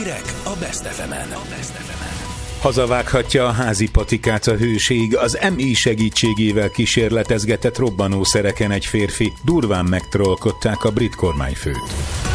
Hírek a Best FM-en. Hazavághatja a házi patikát a hőség, az MI segítségével kísérletezgetett robbanószereken egy férfi. Durván megtrollkodták a brit kormányfőt.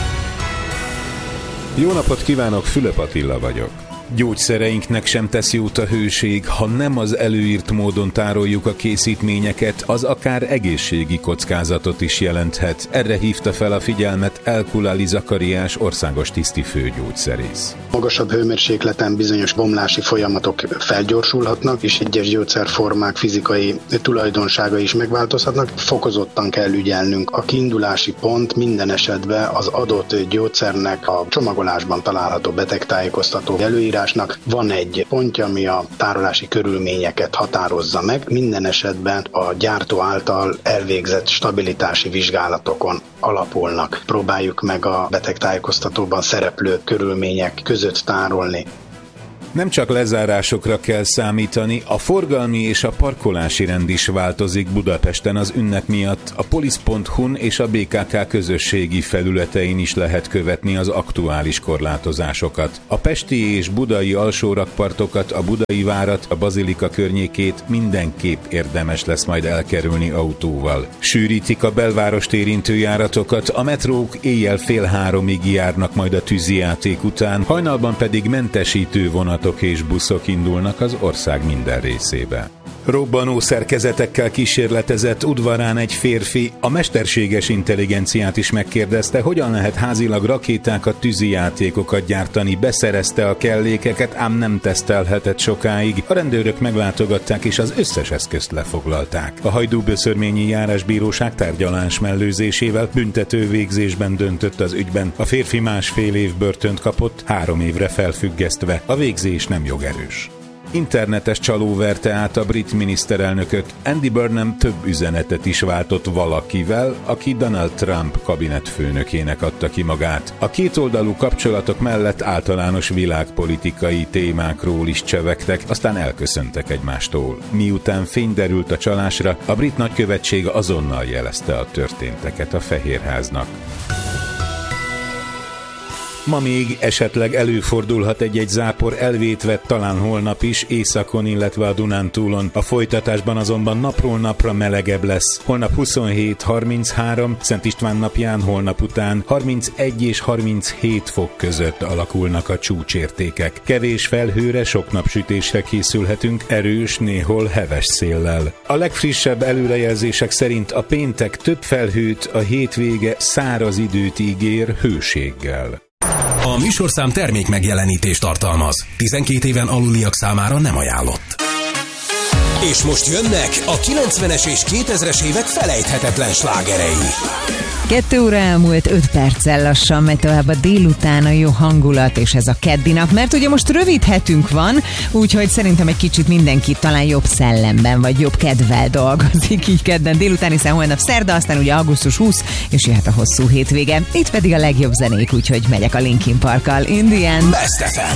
Jó napot kívánok, Fülöp Attila vagyok. Gyógyszereinknek sem tesz jót a hőség, ha nem az előírt módon tároljuk a készítményeket, az akár egészségi kockázatot is jelenthet. Erre hívta fel a figyelmet El-Kulali Zakariás országos tisztifőgyógyszerész. Magasabb hőmérsékleten bizonyos bomlási folyamatok felgyorsulhatnak, és egyes gyógyszerformák fizikai tulajdonságai is megváltozhatnak. Fokozottan kell ügyelnünk. A kiindulási pont minden esetben az adott gyógyszernek a csomagolásban található betegtájékoztató előírás. Van egy pontja, ami a tárolási körülményeket határozza meg. Minden esetben a gyártó által elvégzett stabilitási vizsgálatokon alapulnak. Próbáljuk meg a betegtájékoztatóban szereplő körülmények között tárolni. Nem csak lezárásokra kell számítani, a forgalmi és a parkolási rend is változik Budapesten az ünnep miatt. A polisz.hu-n és a BKK közösségi felületein is lehet követni az aktuális korlátozásokat. A pesti és budai alsórakpartokat, a budai várat, a bazilika környékét mindenképp érdemes lesz majd elkerülni autóval. Sűrítik a belvárost érintő járatokat, a metrók éjjel 2:30-ig járnak majd a tűzijáték után, hajnalban pedig mentesítő vonatok és buszok indulnak az ország minden részébe. Robbanó szerkezetekkel kísérletezett udvarán egy férfi a mesterséges intelligenciát is megkérdezte, hogyan lehet házilag rakétákat, tűzijátékokat gyártani, beszerezte a kellékeket, ám nem tesztelhetett sokáig. A rendőrök meglátogatták és az összes eszközt lefoglalták. A Hajdúböszörményi Járásbíróság tárgyalás mellőzésével büntető végzésben döntött az ügyben. A férfi 1,5 év börtönt kapott, 3 évre felfüggesztve. A végzés nem jogerős. Internetes csaló verte át a brit miniszterelnököt. Andy Burnham több üzenetet is váltott valakivel, aki Donald Trump kabinetfőnökének adta ki magát. A kétoldalú kapcsolatok mellett általános világpolitikai témákról is csevegtek, aztán elköszöntek egymástól. Miután fény derült a csalásra, a brit nagykövetség azonnal jelezte a történteket a Fehérháznak. Ma még esetleg előfordulhat egy zápor, elvétve talán holnap is, északon, illetve a Dunántúlon. A folytatásban azonban napról napra melegebb lesz. Holnap 27-33, Szent István napján holnap után 31 és 37 fok között alakulnak a csúcsértékek. Kevés felhőre, sok napsütésre készülhetünk, erős, néhol heves széllel. A legfrissebb előrejelzések szerint a péntek több felhőt, a hétvége száraz időt ígér hőséggel. A műsorszám termék megjelenítést tartalmaz. 12 éven aluliak számára nem ajánlott. És most jönnek a 90-es és 2000-es évek felejthetetlen slágerei. 2 óra elmúlt 5 perccel, lassan megy tovább a délután, a jó hangulat, és ez a keddi nap, mert ugye most rövid hetünk van, úgyhogy szerintem egy kicsit mindenki talán jobb szellemben, vagy jobb kedvel dolgozik így kedden délután, hiszen holnap szerda, aztán ugye augusztus 20, és jöhet a hosszú hétvége. Itt pedig a legjobb zenék, úgyhogy megyek a Linkin Parkkal. In the end. Best FM.